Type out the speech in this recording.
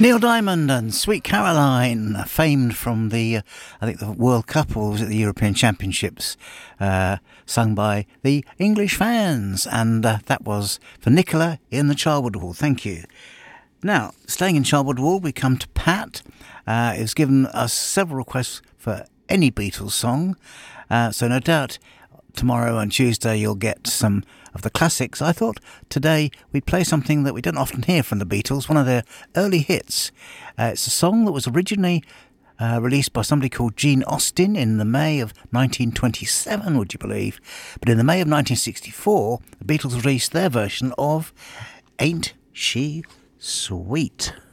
Neil Diamond and Sweet Caroline, famed from the World Cup, or was it the European Championships, sung by the English fans. And that was for Nicola in the Charwood Hall. Thank you. Now, staying in Charwood Hall, we come to Pat. He's given us several requests for any Beatles song. So no doubt tomorrow and Tuesday you'll get some of the classics. I thought today we'd play something that we don't often hear from the Beatles, one of their early hits. It's a song that was originally released by somebody called Gene Austin in the May of 1927, would you believe? But in the May of 1964, the Beatles released their version of Ain't She Sweet.